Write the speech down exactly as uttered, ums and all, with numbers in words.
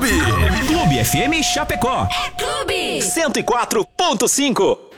Clube. Clube F M Chapecó. É Clube. cento e quatro ponto cinco.